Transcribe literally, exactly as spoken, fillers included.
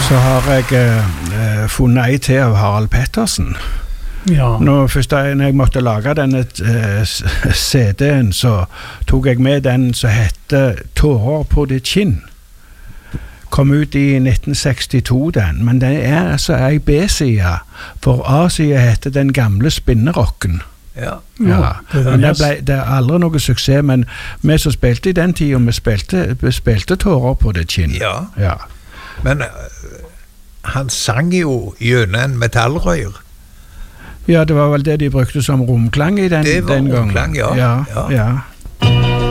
så har jeg eh, funnet ei til av Harald Pettersen. Ja. Nå, først da jeg måtte lage denne eh, C D-en, så tok jeg med den som heter Tårer på ditt kinn. Kom ut i nitten sekstito den, men det er altså ei B-side, for A-side heter Den gamle spinnerocken. Ja. Ja, det, men det, ble, det er aldri noe suksess, men vi som spilte i den tiden, vi spilte, vi spilte Tårer på ditt kinn. Ja. Ja. Men uh, han sang jo gjennom en metallrøyr. Ja, det var vel det de brukte som romklang i den, det var den gangen. romklang, ja. Ja, ja. ja.